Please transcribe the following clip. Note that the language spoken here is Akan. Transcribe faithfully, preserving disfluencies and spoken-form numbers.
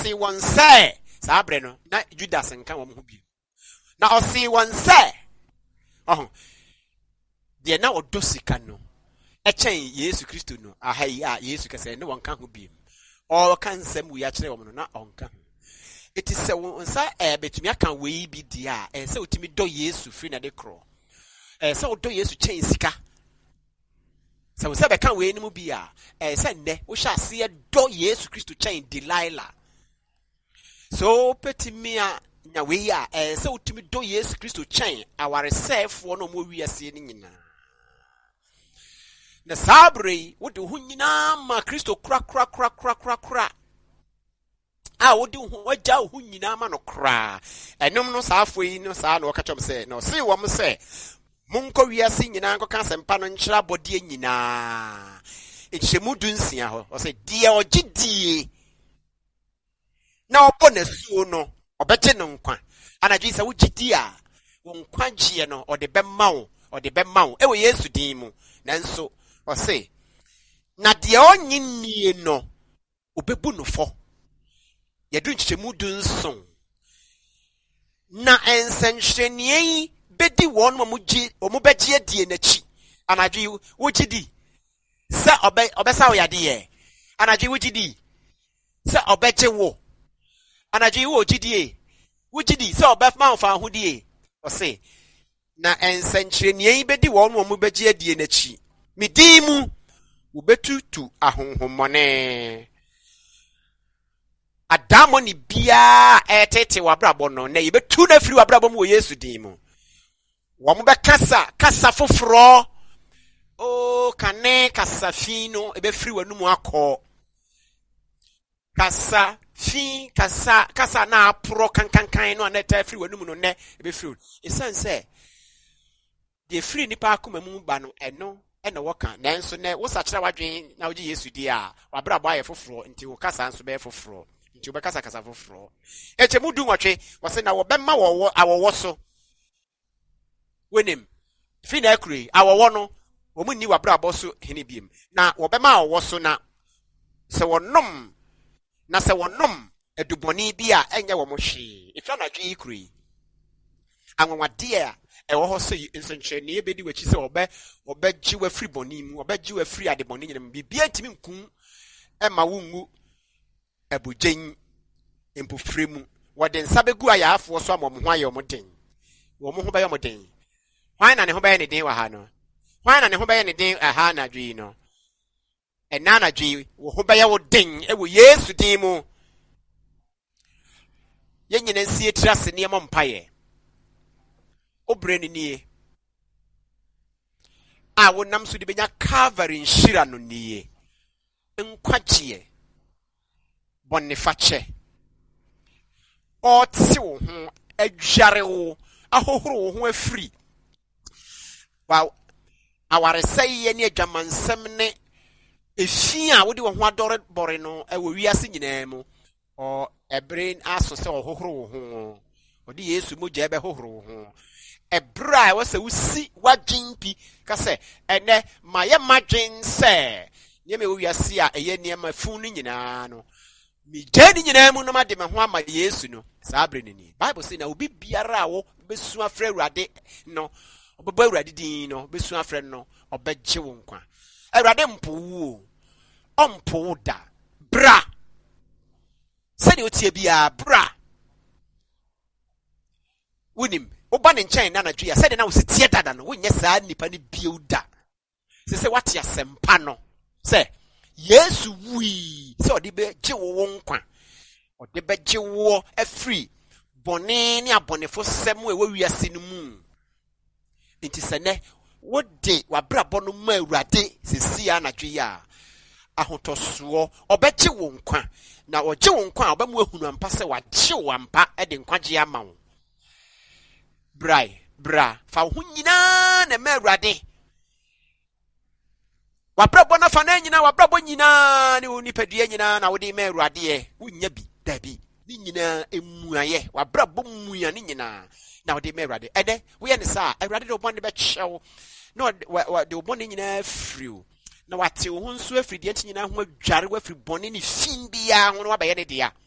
ɔse wɔn sɛ saa abrɛ no na Judas nka wɔn ho bi na ɔse wɔn sɛ ɔho deɛ na ɔdɔ sika no ɛkyɛn Yesu Kristo no aha yi a Yesu kɛsɛ ne wɔn ka ho bi ɔka nsɛm wi akyerɛ wɔn no na ɔnka ho eti sɛ wɔn nsa ɛɛ betumi aka wei bi di a ɛɛ sɛ otumi dɔ Yesu firi na de korɔ ɛɛ sɛ ɔdɔ Yesu kyɛn sika sɛ wɔn sɛ bɛka wei no mu bi a ɛɛ sɛ nnɛ wɔhyɛ aseɛ dɔ Yesu Kristo kyɛn Delilah so petimi a nya wei a ɛɛ sɛ otumi dɔ Yesu Kristo kyɛn awaresɛɛfoɔ na wɔn wi aseɛ ne nyinaa na sabre yi wode ho nyinaa ma Kristo kura kura kura kura kura kura a wode ho wagya ho nyinaa ma no kura ɛnom no saafo yi no saa na wɔka kyɛm sɛ na ɔse wɔm sɛ monkɔ wiase nyinaa nkɔka asɛmpa no nkyerɛ abɔdeɛ nyinaa nhyɛmu du nsia hɔ ɔsɛ deɛ ɔgye die na ɔbɔ n'asuo no ɔbɛgye no nkwa anadwo sɛ wogye di a wo nkwa gyeɛ no ɔde bɛma wo ɔde bɛma wo ɛwɔ Yesu din mu nanso ɔse na deɛ ɔnye nie no obebu no fɔ yɛdu nkyɛmu du nson na nsɛnhwɛnnie yi bedi wɔn mo gye ɔmo bɛgye adie n'akyi anadwo wogye di sɛ ɔbɛ ɔbɛsa wo yadeɛ anadwo wogye di sɛ ɔbɛgye wo anadwo wo wogye di wogye di sɛ ɔbɛma wo fa ahodie ɔse na nsɛnhwɛnnie yi bedi wɔn mo bɛgye adie n'akyi midimu ubetutu ahonhommɔne adamo ni bia etete wabrabo no na yebetu na firi wabrabo mu Yesu din mu wo mo bekasa kasa foforo o kane kasa fi no ebe firi wanu mu akọ kasa fi kasa kasa na apro kankankan no na ta firi wanu mu no ne ebe firi esanse de firi nipa akoma mu ba no eno ena woka nanso ne wo sakyera wadwen na wogi Yesu di a wabrabo aye foforo nti wo kasa nso be foforo nti wo be kasa kasa foforo eche mu du nwotwe wo se na wo be ma wo awowo so wenim fi na akure awowo no wo mu ni wabrabo so hene biem na wo be ma awowo so na se wonom na se wonom eduboni bi a enye wo mo hwe efa na dwe ikure anwawade a ewo ho se nsenchene ebedi wachi se obe obegye wa free boni mu obegye wa free ade boni nyinam bibia ntimi nkun e ma wongu abugen empofre mu wode nsa begu ayaafo so amom ho aye omoden wo mo ho baye omoden hwan na ne ho baye ne den wa ha no hwan na ne ho baye ne den aha na dwi no e na na dwi wo ho baye wo den e wo Yesu din mu ye nyina nsie trase ne mo mpaye obreni nie a wonam so de benya Calvary nshira no nie nkwagie bonifache oti wo ho adware wo ahohoro wo ho afiri wa awaresai ne adwamansem ne efi a wode wo ho adore bore no e wo wiase nyinaa mu o ebrain aso se ohoro wo ho odi Yesu mo je be hohoro wo ho ebra wase usi wadwinpi kase ene maye madwen se nyeme wo wiase a eye niema fun ni nyina no mi jeni nyina mu no made me ho ama Yesu no sabre ni Bible say na obi biara wo besu afre Awurade no obeba Awurade din no besu afre no obegye wo nkwa Awurade mpowo ompowo da bra se de otie bia bra wonim oba ne nkyɛn na nadwe ya sɛ de na wo sitie dada no wonyɛ saa nipa ne bio da sɛ sɛ wate asɛmpa no sɛ Yesu wui sɛ ɔde be gye wo nkwa ɔde be gye wo afiri bɔne ne abɔnefo sɛm a ɛwɔ wiase no mu nti sɛ ne wode wabrabɔ no ma Awurade sesia nadwe ya ahotosoɔ ɔbɛgye wo nkwa na ɔgye wo nkwa a ɔbɛmu ahunu ampa sɛ wagye wo ampa de nkwagye ama wo brai bra fa ho nyina na ma Awurade wabrabɔ na fa na nyina wabrabɔ nyina ne onipadua nyina na wode ma Awurade e wonya bi dabi ni nyina emuaye wabrabɔ muya ni nyina na wode ma Awurade ede wo ye ne sa Awurade de obon de be kyew na de obon nyina friu na wate wo nso afiri de nyina ho adware wa firi bɔne ne fin bia ho no wabaye ne dia